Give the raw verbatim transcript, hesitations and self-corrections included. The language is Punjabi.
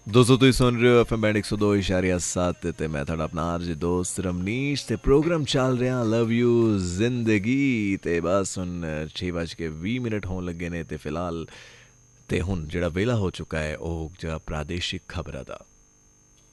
ਦੋਸਤੋ ਤੁਸੀਂ ਸੁਣ ਰਹੇ ਹੋ ਐਫ ਐਮ ਬੈਂਡ ਇੱਕ ਸੌ ਦੋ ਇਸ਼ਾਰਿਆ ਸੱਤ ਤੇ ਮੈਂ ਤੁਹਾਡਾ ਆਪਣਾ ਆਰਜ ਦੋਸਤ ਰਮਨੀਸ਼ ਤੇ ਪ੍ਰੋਗਰਾਮ ਚੱਲ ਰਿਹਾ ਲਵ ਯੂ ਜ਼ਿੰਦਗੀ ਤੇ ਬਸ ਹੁਣ ਛੇ ਵੱਜ ਕੇ ਵੀਹ ਮਿੰਟ ਹੋਣ ਲੱਗੇ ਨੇ ਤੇ ਫਿਲਹਾਲ ਤੇ ਹੁਣ ਜਿਹੜਾ ਵੇਲਾ ਹੋ ਚੁੱਕਾ ਹੈ ਉਹ ਜਿਹੜਾ ਪ੍ਰਾਦੇਸ਼ਿਕ ਖਬਰਾਂ ਦਾ।